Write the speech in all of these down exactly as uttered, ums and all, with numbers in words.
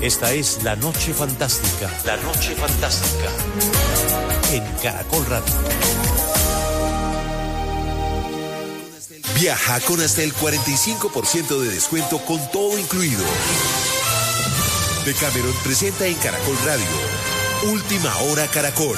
Esta es La Noche Fantástica. La Noche Fantástica. En Caracol Radio. Viaja con hasta el cuarenta y cinco por ciento de descuento con todo incluido. Decameron presenta en Caracol Radio Última Hora Caracol.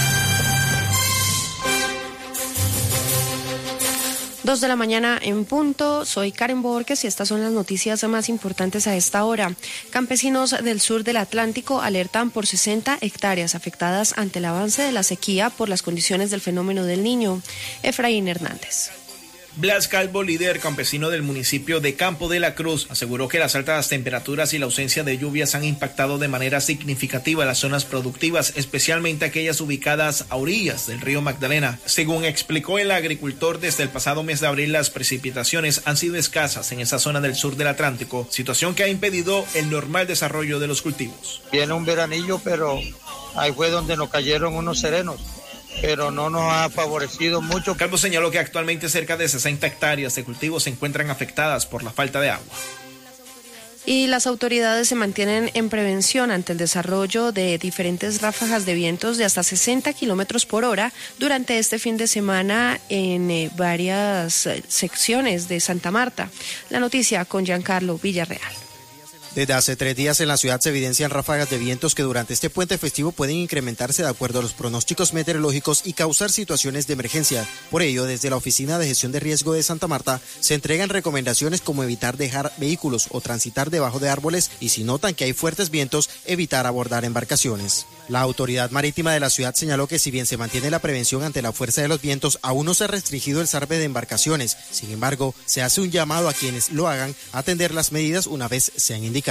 Dos de la mañana en punto, soy Karen Borges y estas son las noticias más importantes a esta hora. Campesinos del sur del Atlántico alertan por sesenta hectáreas afectadas ante el avance de la sequía por las condiciones del fenómeno del Niño. Efraín Hernández. Blas Calvo, líder campesino del municipio de Campo de la Cruz, aseguró que las altas temperaturas y la ausencia de lluvias han impactado de manera significativa las zonas productivas, especialmente aquellas ubicadas a orillas del río Magdalena. Según explicó el agricultor, desde el pasado mes de abril las precipitaciones han sido escasas en esa zona del sur del Atlántico, situación que ha impedido el normal desarrollo de los cultivos. Viene un veranillo, pero ahí fue donde nos cayeron unos serenos, pero no nos ha favorecido mucho. Calvo señaló que actualmente cerca de sesenta hectáreas de cultivos se encuentran afectadas por la falta de agua. Y las autoridades se mantienen en prevención ante el desarrollo de diferentes ráfagas de vientos de hasta sesenta kilómetros por hora durante este fin de semana en eh, varias eh, secciones de Santa Marta. La noticia con Giancarlo Villarreal. Desde hace tres días en la ciudad se evidencian ráfagas de vientos que durante este puente festivo pueden incrementarse de acuerdo a los pronósticos meteorológicos y causar situaciones de emergencia. Por ello, desde la Oficina de Gestión de Riesgo de Santa Marta se entregan recomendaciones como evitar dejar vehículos o transitar debajo de árboles y si notan que hay fuertes vientos, evitar abordar embarcaciones. La autoridad marítima de la ciudad señaló que si bien se mantiene la prevención ante la fuerza de los vientos, aún no se ha restringido el zarpe de embarcaciones. Sin embargo, se hace un llamado a quienes lo hagan a atender las medidas una vez sean indicadas.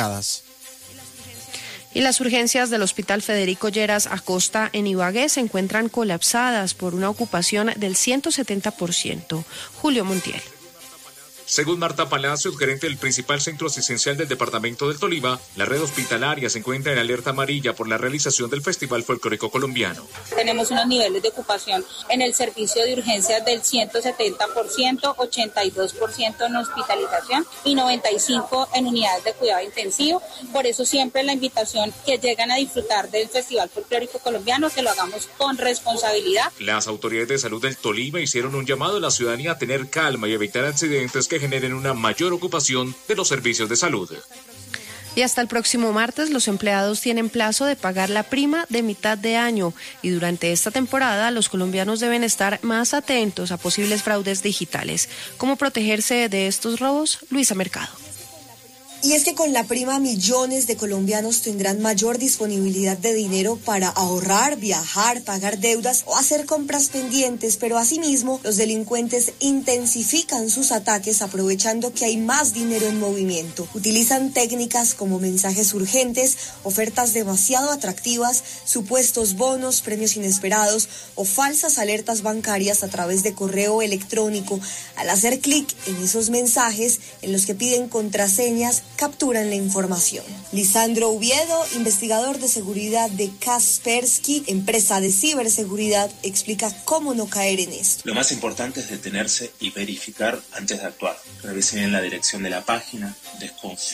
Y las urgencias del Hospital Federico Lleras Acosta en Ibagué se encuentran colapsadas por una ocupación del ciento setenta por ciento. Julio Montiel. Según Marta Palacios, gerente del principal centro asistencial del departamento del Tolima, la red hospitalaria se encuentra en alerta amarilla por la realización del Festival Folclórico Colombiano. Tenemos unos niveles de ocupación en el servicio de urgencias del ciento setenta por ciento, ochenta y dos por ciento en hospitalización y noventa y cinco por ciento en unidades de cuidado intensivo. Por eso siempre la invitación que llegan a disfrutar del Festival Folclórico Colombiano, que lo hagamos con responsabilidad. Las autoridades de salud del Tolima hicieron un llamado a la ciudadanía a tener calma y evitar accidentes que generen una mayor ocupación de los servicios de salud. Y hasta el próximo martes los empleados tienen plazo de pagar la prima de mitad de año y durante esta temporada los colombianos deben estar más atentos a posibles fraudes digitales. ¿Cómo protegerse de estos robos? Luisa Mercado. Y es que con la prima millones de colombianos tendrán mayor disponibilidad de dinero para ahorrar, viajar, pagar deudas o hacer compras pendientes, pero asimismo los delincuentes intensifican sus ataques aprovechando que hay más dinero en movimiento. Utilizan técnicas como mensajes urgentes, ofertas demasiado atractivas, supuestos bonos, premios inesperados o falsas alertas bancarias a través de correo electrónico. Al hacer clic en esos mensajes en los que piden contraseñas, capturan la información. Lisandro Oviedo, investigador de seguridad de Kaspersky, empresa de ciberseguridad, explica cómo no caer en esto. Lo más importante es detenerse y verificar antes de actuar. Revisen en la dirección de la página, desconfíen